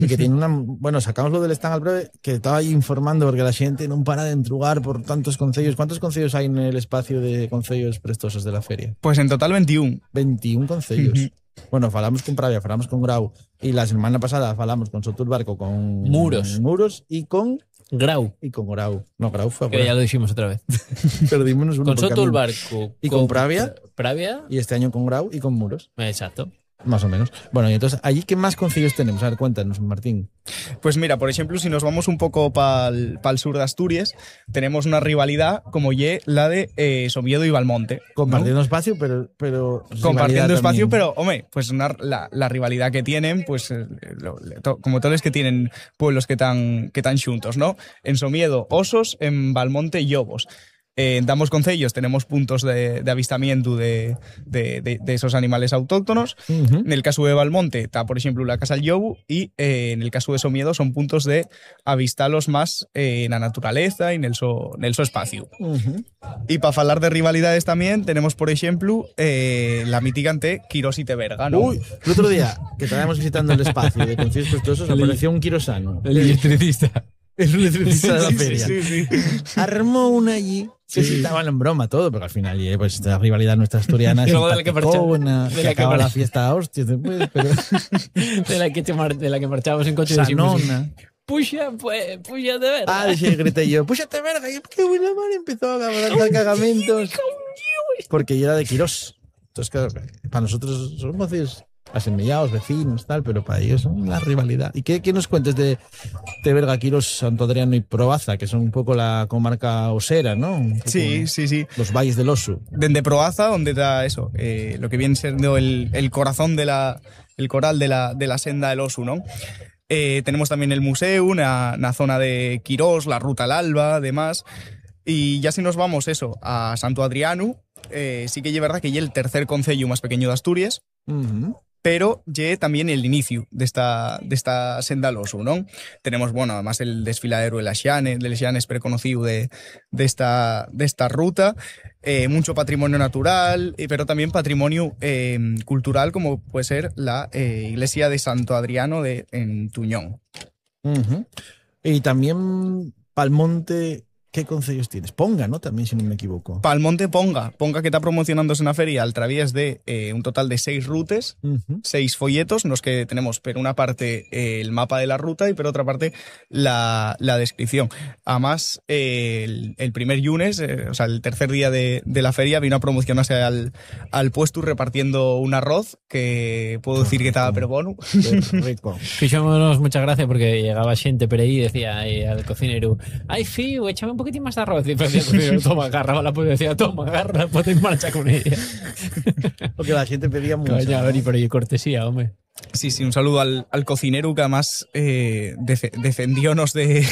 y que tiene una... Bueno, sacamos lo del stand al breve, que estaba ahí informando porque la xente non para de entrugar por tantos concellos. ¿Cuántos concellos hay en el espacio de concellos prestosos de la feria? Pues en total 21. 21 concellos. Bueno, falamos con Pravia, falamos con Grau, y la semana pasada falamos con Sotobarco, con Muros y con Grau. Y con Grau. No, Grau fue que ya lo dijimos otra vez. Perdimos uno con Sotobarco. Y con Pravia. Pravia. Y este año con Grau y con Muros. Exacto. Más o menos. Bueno, y entonces, ¿allí qué más concellos tenemos? A ver, cuéntanos, Martín. Pues mira, por ejemplo, si nos vamos un poco para el sur de Asturias, tenemos una rivalidad como la de Somiedo y Valmonte. Compartiendo espacio, pero compartiendo espacio, pero, hombre, pues la rivalidad que tienen, pues como todos los que tienen pueblos que tan xuntos, ¿no? En Somiedo, osos, en Valmonte, llobos. En ambos concellos tenemos puntos de avistamiento de esos animales autóctonos. En el caso de Valmonte está, por ejemplo, la Casa del Llobu, y en el caso de Somiedo son puntos de avistarlos más en la naturaleza y en el so espacio. Y para hablar de rivalidades también tenemos, por ejemplo, la mitigante Quirós y Teberga, ¿no? Uy, el otro día que estábamos visitando el espacio de concellos prestosos apareció un quirosano. El electricista. El electricista de la feria. Sí. Armó una allí. Sí, estaban en broma todo, pero al final, pues esta rivalidad nuestra asturiana es que acaba la fiesta, hostia, después, pero... de la que marchábamos en coche. Sanona. Puxa de verga. Ah, grité yo, púxate verga. Y qué buena madre, empezó a dar cagamentos. Porque yo era de Quirós. Entonces, claro, para nosotros somos asemejados, vecinos, tal, pero para ellos son la rivalidad. ¿Y qué nos cuentes de Teberga, Quirós, Santo Adriano y Proaza, que son un poco la comarca osera, ¿no? Sí. Los valles del Oso. Desde Proaza, donde está eso, lo que viene siendo el corazón el coral de la senda del Oso, ¿no? Tenemos también el museo, una zona de Quirós, la ruta al Alba, además. Y ya si nos vamos a Santo Adriano, sí que es verdad que es el tercer concello más pequeño de Asturias. Pero también el inicio de esta senda al Oso, ¿no? Tenemos, bueno, además el desfiladero de las Llanes, preconocido de esta ruta, mucho patrimonio natural, pero también patrimonio cultural, como puede ser la iglesia de Santo Adriano en Tuñón. Y también Palmonte... ¿Qué concellos tienes? Ponga, ¿no? También, si no me equivoco. Palmonte Ponga que está promocionándose en la feria al través de un total de 6 rutes, 6 folletos, en los que tenemos, por una parte, el mapa de la ruta y por otra parte, la descripción. Además, el primer lunes, o sea, el tercer día de la feria, vino a promocionarse al puesto repartiendo un arroz, que puedo decir que estaba pero bueno. Rico. Fixémonos muchas gracias porque llegaba xente por ahí y decía al cocinero, ay, fío, échame un poquitín más de arroz. Y decía el cocinero, toma, agarraba pues decía, toma, agarra, ponte en marcha con ella. Porque la gente pedía mucho. Coño, a ver, y por ahí cortesía, hombre. Sí, un saludo al cocinero que además defendiónos de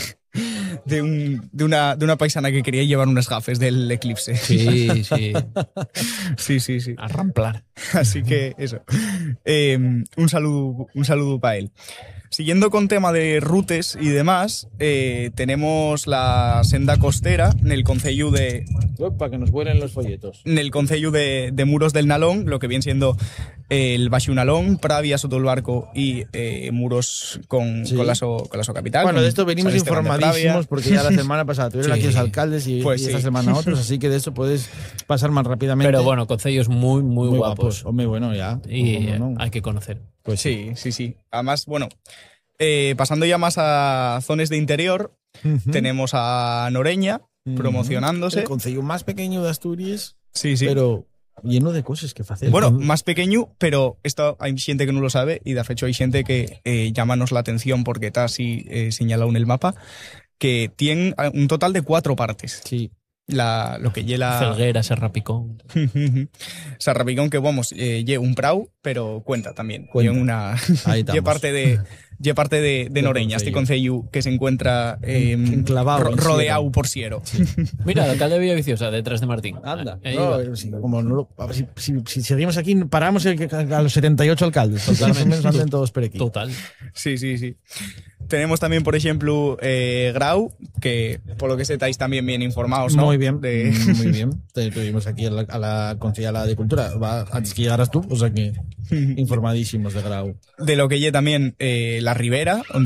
una paisana que quería llevar unas gafes del eclipse. Sí. Sí. A ramplar. Así que eso. Un saludo para él. Siguiendo con tema de rutes y demás, tenemos la senda costera en el concello de... Para que nos vuelen los folletos. En el concello de Muros del Nalón, lo que viene siendo el Baixo Nalón, Pravia, Sotobarco y Muros con la so capital. Bueno, de esto venimos informadísimos porque ya la semana pasada tuvieron aquí los alcaldes y esta semana otros, así que de esto puedes pasar más rápidamente. Pero bueno, concellos muy guapos. Hombre, bueno, ya. Y hay que conocer. Pues sí. Además, bueno, pasando ya más a zonas de interior, tenemos a Noreña promocionándose. El concello más pequeño de Asturias. Sí. Pero lleno de cosas que hacer. Bueno, más pequeño, pero esto hay gente que no lo sabe y de hecho hay gente que llámanos la atención porque está así señalado en el mapa, que tiene un total de 4 partes. Sí. Lo que lleva Felguera, Serrapicón. Serrapicón, que vamos, lleva un prau, pero cuenta también. Lleva parte de Noreña, este concello que se encuentra enclavado, rodeado por Siero. Sí. Mira, el alcalde de Villaviciosa, detrás de Martín. Anda. Si seguimos aquí, paramos a los 78 alcaldes. Totalmente anden todos por aquí. Total. Sí. Tenemos también, por ejemplo, Grau, que por lo que estáis también bien informados, ¿no? Muy bien. Muy bien. Tuvimos aquí a la concejala de Cultura. Antes que llegaras tú, o sea que informadísimos de Grau. De lo que lleva también la Ribera, donde